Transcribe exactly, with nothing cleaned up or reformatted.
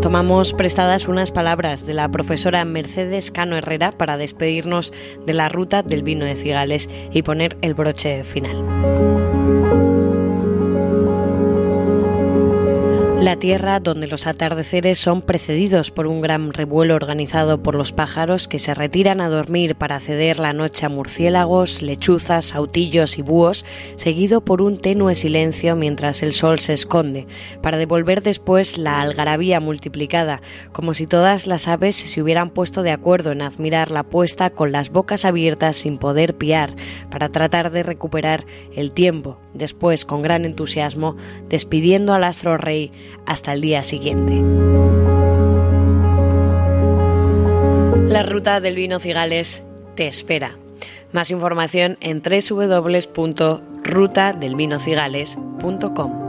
Tomamos prestadas unas palabras de la profesora Mercedes Cano Herrera para despedirnos de la ruta del vino de Cigales y poner el broche final. La tierra donde los atardeceres son precedidos por un gran revuelo organizado por los pájaros que se retiran a dormir para ceder la noche a murciélagos, lechuzas, sautillos y búhos, seguido por un tenue silencio mientras el sol se esconde, para devolver después la algarabía multiplicada, como si todas las aves se hubieran puesto de acuerdo en admirar la puesta con las bocas abiertas sin poder piar, para tratar de recuperar el tiempo, después con gran entusiasmo, despidiendo al astro rey hasta el día siguiente. La ruta del vino Cigales te espera. Más información en doble u doble u doble u punto ruta del vino cigales punto com.